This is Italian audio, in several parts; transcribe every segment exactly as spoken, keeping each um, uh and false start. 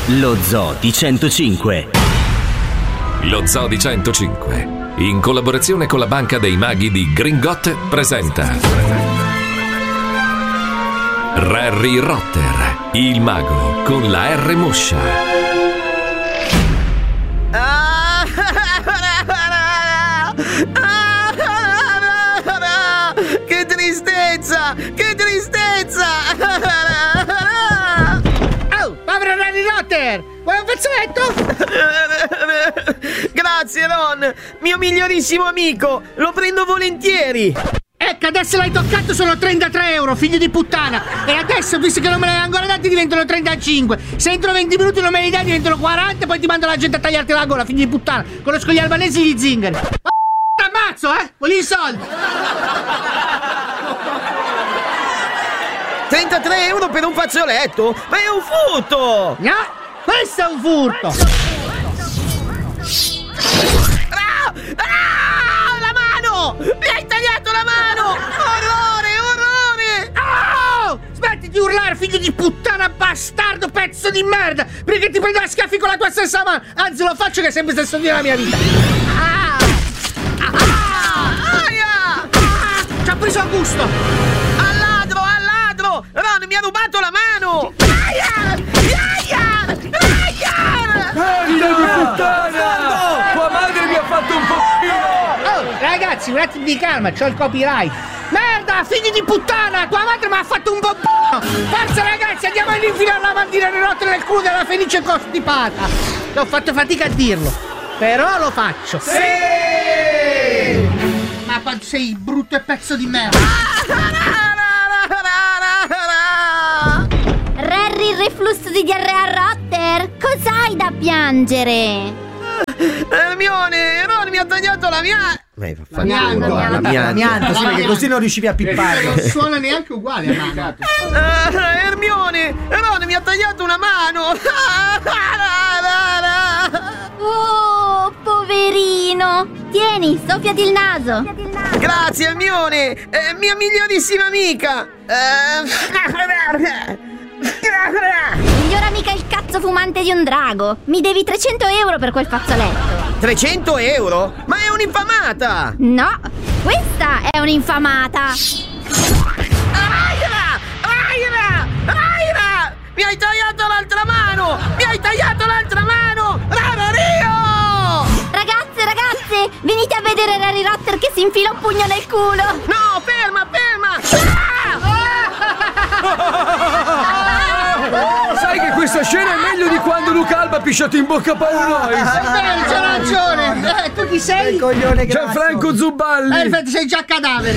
Lo Zoo di centocinque. Lo Zoo di centocinque, in collaborazione con la Banca dei Maghi di Gringot, presenta Rarry Rotter, il mago con la R moscia. Che tristezza! Che tristezza! Oh, povero Rarry Rotter! Vuoi un fazzoletto? Grazie, Ron! Mio migliorissimo amico! Lo prendo volentieri! Ecco, adesso l'hai toccato, sono trentatré euro, figlio di puttana! E adesso, visto che non me ne hai ancora dati, diventano trentacinque! Se entro venti minuti non me li dai, diventano quaranta, poi ti mando la gente a tagliarti la gola, figlio di puttana! Conosco gli albanesi e gli zingari! Oh, ammazzo, eh! Voglio i soldi! trentatré euro per un fazzoletto? Ma è un furto! No, questo è un furto! Ah! Ah! La mano! Mi hai tagliato la mano! Orrore, orrore! Oh! Smetti di urlare, figlio di puttana, bastardo, pezzo di merda! Perché ti prendo a schiaffi con la tua stessa mano! Anzi, lo faccio che è sempre stesso dia la mia vita! Ah! Ah! Aia! Ah! Ci ha preso a gusto! Al ladro, al ladro! Ron mi ha rubato la mano! Aia! Aia! Aia! Figlio di puttana! Tua madre mi ha fatto un pochino! Oh, ragazzi, un attimo di calma, c'ho il copyright! Merda, figli di puttana! Tua madre mi ha fatto un pompino! Forza ragazzi, andiamo a infilare la mandina di notte nel culo della felice costipata! Ho fatto fatica a dirlo, però lo faccio! Sì! Ma quanto sei brutto e pezzo di merda! Rarry, il reflusso di diarrea Rotter! Cos'hai da piangere? Ermione, Ron mi ha tagliato la mia... L'amianto, L'amianto, sì, perché così non riuscivi a pippare. non suona neanche uguale a mano! Uh, Ermione, Ron mi ha tagliato una mano! Oh, poverino! Tieni, soffiati il naso! Grazie, Ermione! Eh, mia migliorissima amica! Eh... Miglior amica il cazzo fumante di un drago! Mi devi trecento euro per quel fazzoletto! trecento euro? Ma è un'infamata! No, questa è un'infamata! Aira! Aira! Aira! Mi hai tagliato l'altra mano! Mi hai tagliato l'altra mano! Rarario! Ragazze, ragazze, venite a vedere Rarry Rotter che si infila un pugno nel culo! No, ferma, ferma! Sai che questa scena è meglio di quando Luca Alba ha pisciato in bocca a Paolo Noyes. Bene, c'ho ragione! Eh, tu chi sei? Coglione grasso. Gianfranco Zuballi. Eh, infatti sei già cadavere!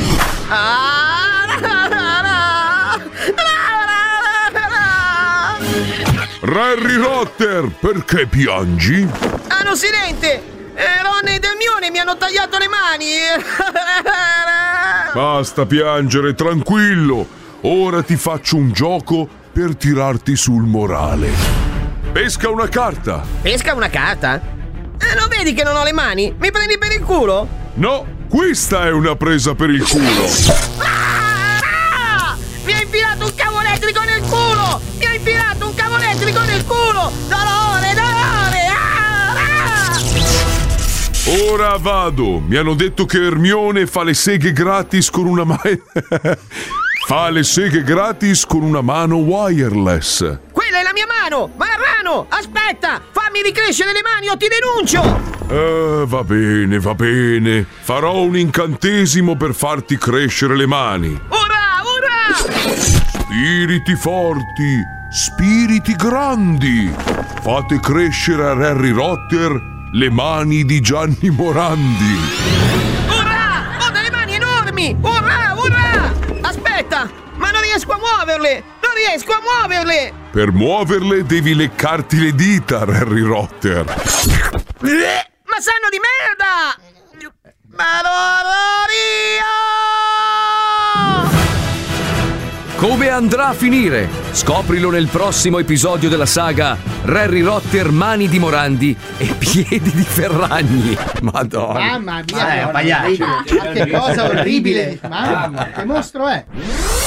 Rarry Rotter, perché piangi? Hanno silente! Eh, Ron ed Hermione mi hanno tagliato le mani! Basta piangere, tranquillo. Ora ti faccio un gioco per tirarti sul morale. Pesca una carta. Pesca una carta? Eh, non vedi che non ho le mani? Mi prendi per il culo? No, questa è una presa per il culo. Ah! Mi ha infilato un cavo elettrico nel culo! Mi ha infilato un cavo elettrico nel culo! Dolore, dolore! Ah! Ah! Ora vado. Mi hanno detto che Hermione fa le seghe gratis con una mano. Fa le seghe gratis con una mano wireless. Quella è la mia mano! Marrano! Aspetta! Fammi ricrescere le mani o ti denuncio! Eh, va bene, va bene. Farò un incantesimo per farti crescere le mani. Ora, ora! Spiriti forti, spiriti grandi. Fate crescere a Rarry Rotter le mani di Gianni Morandi. Ora! Ho delle mani enormi! Ora, ora! Aspetta! Ma non riesco a muoverle! Non riesco a muoverle! Per muoverle devi leccarti le dita, Rarry Rotter. Ma sanno di merda! Malorio! Come andrà a finire? Scoprilo nel prossimo episodio della saga Rarry Rotter, mani di Morandi e piedi di Ferragni. Madonna. Mamma mia, eh, che cosa orribile! Mamma, che mostro è!